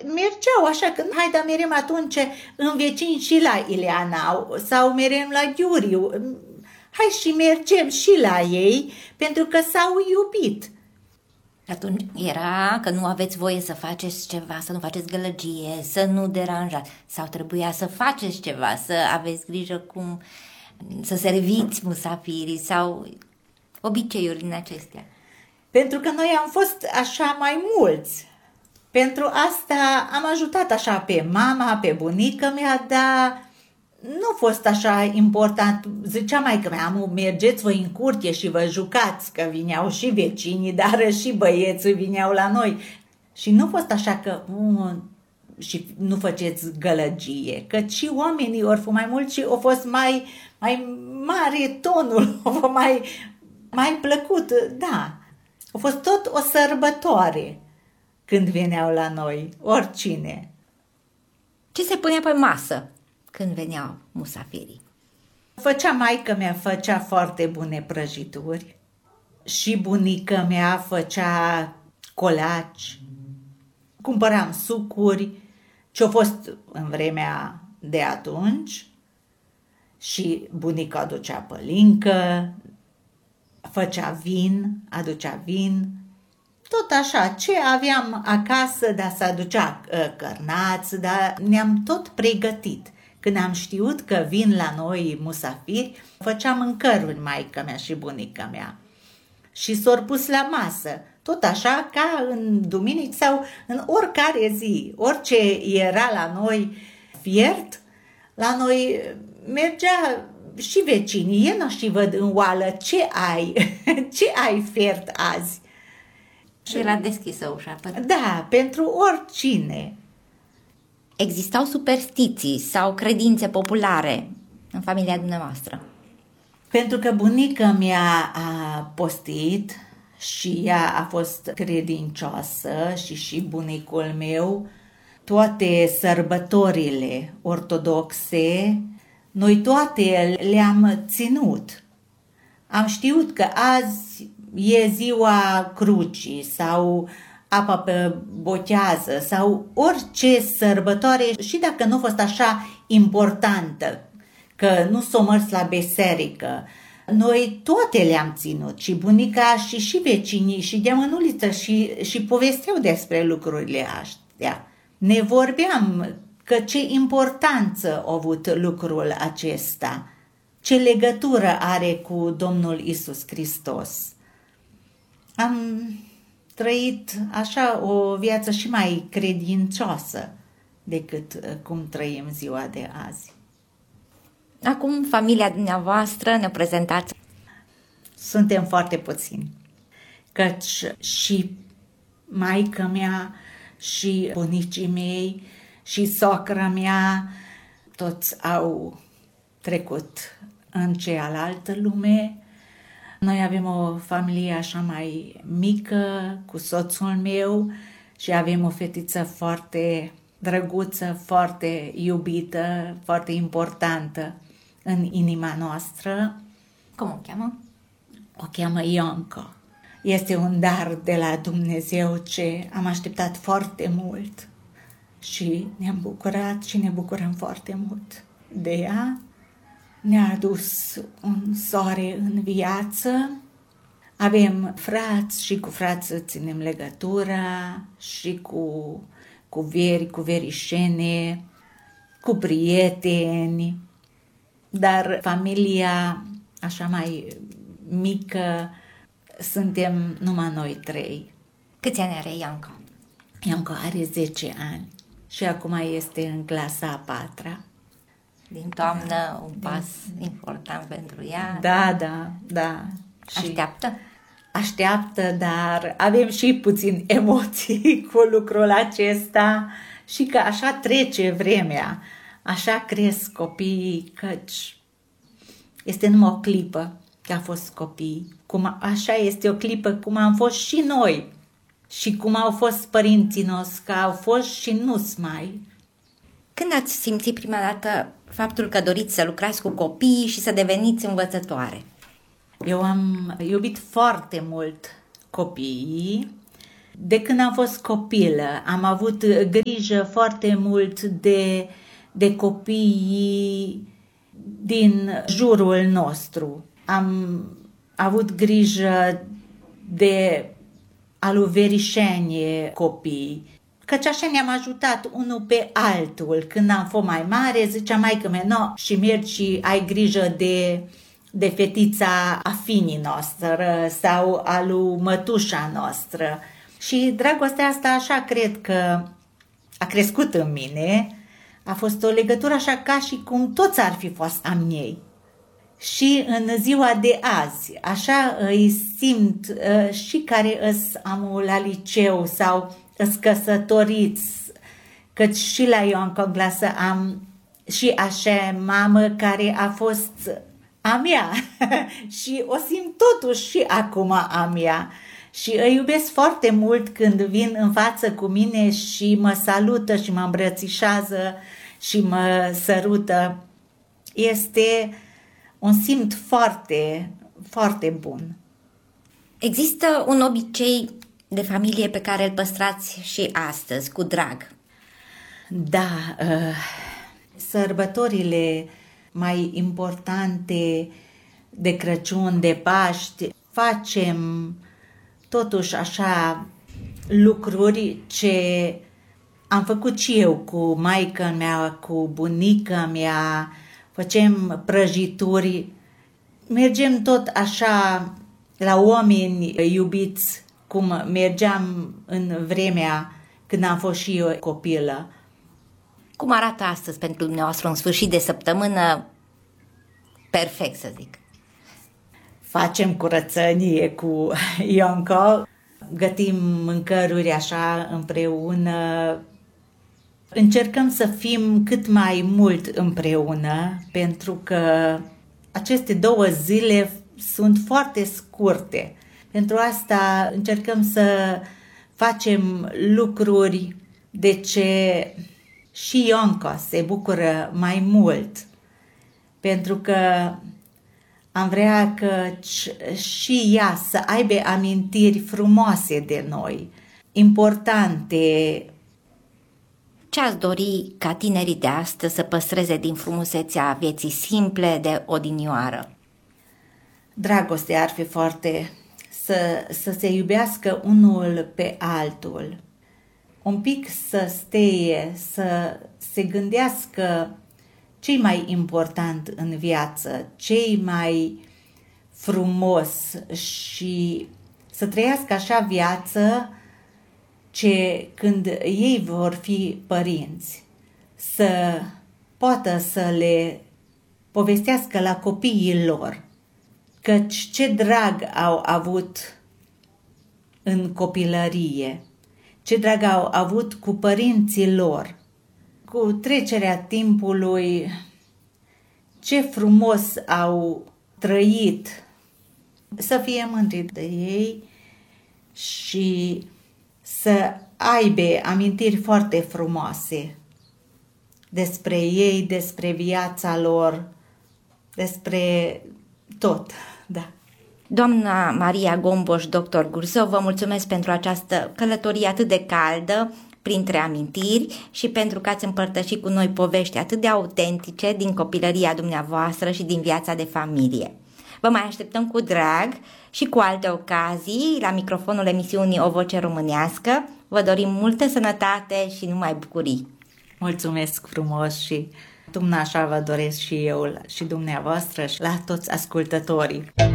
mergeau așa că hai, dar merem atunci în vecini și la Ileana sau merem la Giuriu. Hai și mergem și la ei pentru că s-au iubit. Atunci era că nu aveți voie să faceți ceva, să nu faceți gălăgie, să nu deranjați, sau trebuia să faceți ceva, să aveți grijă cum să serviți musafirii sau obiceiuri din acestea. Pentru că noi am fost așa mai mulți. Pentru asta am ajutat așa pe mama, pe bunica mea, dar nu a fost așa important. Zicea maică-mea, mergeți voi în curte și vă jucați, că vineau și vecinii, dar și băieții vineau la noi. Și nu a fost așa că și nu faceți gălăgie, că și oamenii ori fost mai mulți și au fost mai mare tonul, mai plăcut, da. A fost tot o sărbătoare când veneau la noi, oricine. Ce se punea pe masă când veneau musafirii? Maică-mea făcea foarte bune prăjituri și bunica mea făcea colaci. Cumpăram sucuri, ce-a fost în vremea de atunci, și bunica aducea pălincă, aducea vin, tot așa, ce aveam acasă, dar să aducea cărnați, dar ne-am tot pregătit. Când am știut că vin la noi musafiri, făceam mâncăruri maică-mea și bunica mea. Și s-au pus la masă, tot așa ca în duminică sau în oricare zi. Orice era la noi fiert, la noi mergea și vecinii. Ei nu și văd în oală ce ai fiert azi. Și era deschisă ușa. Da, pentru oricine. Existau superstiții sau credințe populare în familia dumneavoastră? Pentru că bunica mea a postit și ea a fost credincioasă și bunicul meu, toate sărbătorile ortodoxe, noi toate le-am ținut. Am știut că azi e ziua crucii sau apa pe botează sau orice sărbătoare, și dacă nu a fost așa importantă, că nu s-o mers la biserică, noi toate le-am ținut, și bunica și vecinii și de mânuliță și povesteau despre lucrurile astea. Ne vorbeam că ce importanță a avut lucrul acesta, ce legătură are cu Domnul Iisus Hristos. Am trăit așa o viață și mai credincioasă decât cum trăim ziua de azi. Acum, familia dumneavoastră, ne prezentați. Suntem foarte puțini, căci și maică mea și bunicii mei și socra mea toți au trecut în cealaltă lume. Noi avem o familie așa mai mică cu soțul meu și avem o fetiță foarte drăguță, foarte iubită, foarte importantă în inima noastră. Cum o cheamă? O cheamă Ionco. Este un dar de la Dumnezeu ce am așteptat foarte mult și ne-am bucurat și ne bucurăm foarte mult de ea. Ne-a adus un soare în viață. Avem frați și cu frați ținem legătura și cu veri, cu verișene, cu prieteni. Dar familia așa mai mică, suntem numai noi trei. Câți ani are Ionco? Ionco are 10 ani și acum este în clasa a 4-a. Din toamnă, un pas important pentru ea. Da. Așteaptă, dar avem și puțin emoții cu lucrul acesta și că așa trece vremea, așa cresc copiii, căci este numai o clipă că a fost copii, așa este o clipă cum am fost și noi și cum au fost părinții noștri, că au fost și nu-s mai. Când ați simțit prima dată faptul că doriți să lucrați cu copiii și să deveniți învățătoare? Eu am iubit foarte mult copiii De când am fost copilă, am avut grijă foarte mult de copiii din jurul nostru. Am avut grijă de aluverișenie copii, căci așa ne-am ajutat unul pe altul. Când am fost mai mare, zicea maică-mea, no, și mergi și ai grijă de fetița afinii noastră sau a lui mătușa noastră. Și dragostea asta așa cred că a crescut în mine. A fost o legătură așa ca și cum toți ar fi fost a ei. Și în ziua de azi, așa îi simt și care am la liceu sau îs căsătoriți, căci și la Ionca Glasă am și așa mamă care a fost a mea și o simt totuși și acum a mea. Și îi iubesc foarte mult când vin în față cu mine și mă salută și mă îmbrățișează și mă sărută. Este un simt foarte, foarte bun. Există un obicei de familie pe care îl păstrați și astăzi, cu drag? Da, sărbătorile mai importante de Crăciun, de Paști, facem totuși așa lucruri ce am făcut și eu cu maica mea, cu bunica mea, facem prăjituri, mergem tot așa la oameni iubiți, cum mergeam în vremea când am fost și eu copilă. Cum arată astăzi pentru dumneavoastră un sfârșit de săptămână perfect, să zic? Facem curățenie cu Ionca, gătim mâncăruri așa împreună, încercăm să fim cât mai mult împreună, pentru că aceste 2 zile sunt foarte scurte. Pentru asta încercăm să facem lucruri de ce și Ionca se bucură mai mult, pentru că am vrea că și ea să aibă amintiri frumoase de noi, importante. Ce ați dori ca tinerii de astăzi să păstreze din frumusețea vieții simple de odinioară? Dragostea ar fi foarte, să se iubească unul pe altul. Un pic să steie, să se gândească ce-i mai important în viață, ce-i mai frumos și să trăiască așa viață ce când ei vor fi părinți să poată să le povestească la copiii lor, căci ce drag au avut în copilărie, ce drag au avut cu părinții lor. Cu trecerea timpului, ce frumos au trăit, să fie mândri de ei și să aibă amintiri foarte frumoase despre ei, despre viața lor, despre tot, da. Doamna Maria Gomboș, doctor Gurzău, vă mulțumesc pentru această călătorie atât de caldă, printre amintiri, și pentru că ați împărtășit cu noi povești atât de autentice din copilăria dumneavoastră și din viața de familie. Vă mai așteptăm cu drag și cu alte ocazii la microfonul emisiunii O Voce Românească. Vă dorim multă sănătate și numai bucurii. Mulțumesc frumos și așa vă doresc și eu și dumneavoastră și la toți ascultătorii.